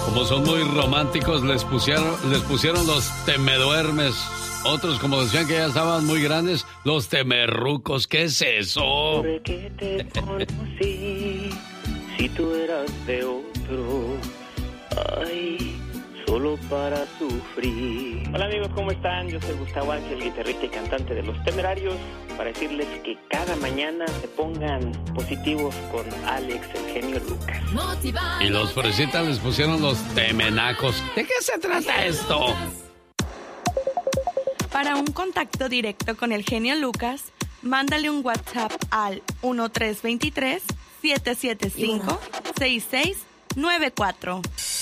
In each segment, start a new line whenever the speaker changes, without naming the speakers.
Como son muy románticos, les pusieron los temeduermes. Otros, como decían que ya estaban muy grandes, los temerrucos. ¿Qué es eso?
Porque te conocí, si tú eras de otro, ay, solo para sufrir. Hola amigos, ¿cómo están? Yo soy Gustavo Ángel, guitarrista y cantante de Los Temerarios, para decirles que cada mañana se pongan positivos con Alex, el genio Lucas.
Y los fresitas les pusieron los temenacos. ¿De qué se trata esto?
Para un contacto directo con el genio Lucas, mándale un WhatsApp al 1323-775-6694.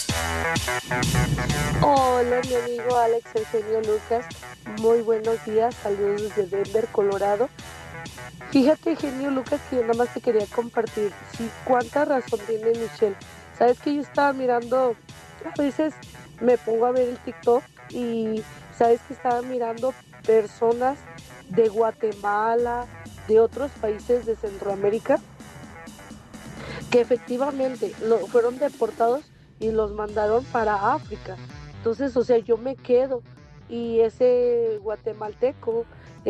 Hola, mi amigo Alex, el genio Lucas. Muy buenos días, saludos desde Denver, Colorado. Fíjate, genio Lucas, que yo nada más te quería compartir. Sí, cuánta razón tiene Michelle. Sabes que yo estaba mirando, a veces me pongo a ver el TikTok y sabes que estaba mirando personas de Guatemala, de otros países de Centroamérica, que efectivamente fueron deportados y los mandaron para África. Entonces, o sea, yo me quedo y ese guatemalteco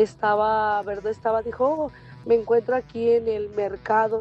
dijo, oh, me encuentro aquí en el mercado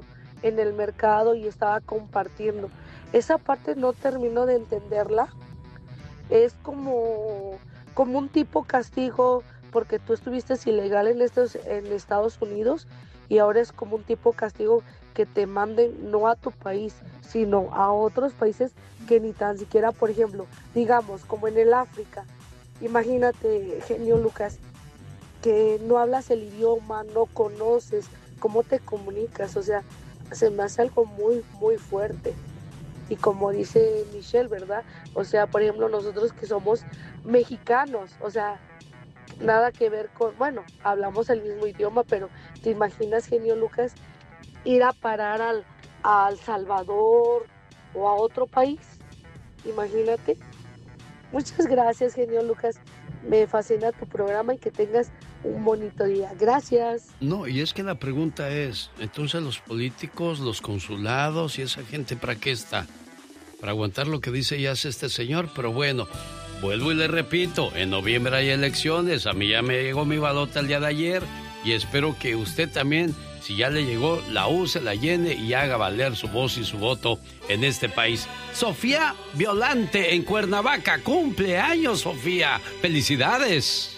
y estaba compartiendo. Esa parte no termino de entenderla. Es como un tipo castigo porque tú estuviste ilegal en Estados Unidos y ahora es como un tipo castigo que te manden no a tu país, sino a otros países que ni tan siquiera, por ejemplo, digamos, como en el África. Imagínate, genio Lucas, que no hablas el idioma, no conoces, ¿cómo te comunicas? O sea, se me hace algo muy, muy fuerte. Y como dice Michelle, ¿verdad? O sea, por ejemplo, nosotros que somos mexicanos, o sea, nada que ver con, bueno, hablamos el mismo idioma, pero ¿te imaginas, genio Lucas, ir a parar a El Salvador o a otro país? Imagínate. Muchas gracias, genio Lucas. Me fascina tu programa y que tengas un bonito día. Gracias.
No, y es que la pregunta es, entonces los políticos, los consulados y esa gente, ¿para qué está? Para aguantar lo que dice y hace este señor, pero bueno, vuelvo y le repito, en noviembre hay elecciones, a mí ya me llegó mi balota el día de ayer y espero que usted también, si ya le llegó, la use, la llene y haga valer su voz y su voto en este país. Sofía Violante en Cuernavaca, cumpleaños, Sofía, felicidades.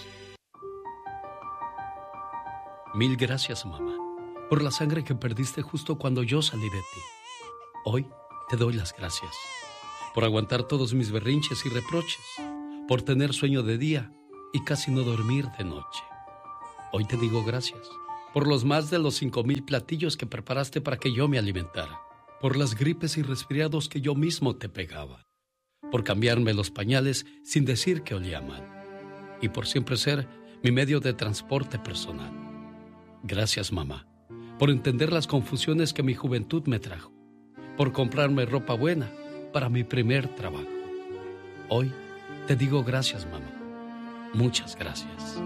Mil gracias, mamá, por la sangre que perdiste justo cuando yo salí de ti. Hoy te doy las gracias por aguantar todos mis berrinches y reproches, por tener sueño de día y casi no dormir de noche. Hoy te digo gracias por los más de los 5,000 platillos que preparaste para que yo me alimentara, por las gripes y resfriados que yo mismo te pegaba, por cambiarme los pañales sin decir que olía mal y por siempre ser mi medio de transporte personal. Gracias, mamá, por entender las confusiones que mi juventud me trajo, por comprarme ropa buena para mi primer trabajo. Hoy te digo gracias, mamá. Muchas gracias.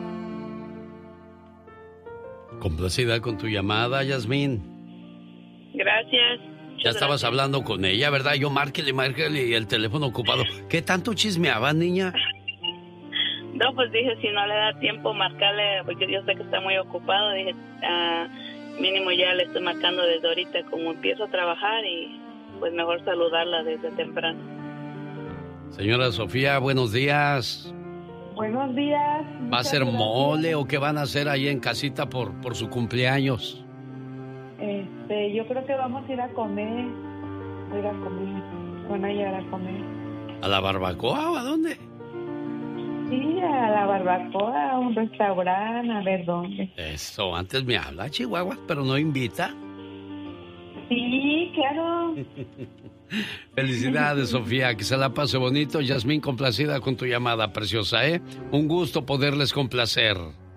Complacida con tu llamada, Yasmín.
Gracias.
Ya estabas hablando con ella, ¿verdad? Yo márquele y el teléfono ocupado. ¿Qué tanto chismeabas, niña?
No, pues dije, si no le da tiempo marcarle, porque yo sé que está muy ocupado, dije, mínimo ya le estoy marcando desde ahorita, como empiezo a trabajar y pues mejor saludarla desde temprano.
Señora Sofía, buenos días.
Buenos días.
¿Va a ser mole o qué van a hacer ahí en casita por su cumpleaños?
Yo creo que vamos a ir a comer. Van a llegar a comer.
¿A la barbacoa o a dónde?
Sí, a la barbacoa, a un restaurante, a ver dónde.
Eso, antes me habla, Chihuahua, pero no invita.
Sí, claro.
Felicidades, Sofía, que se la pase bonito. Yasmín, complacida con tu llamada, preciosa, ¿eh? Un gusto poderles complacer.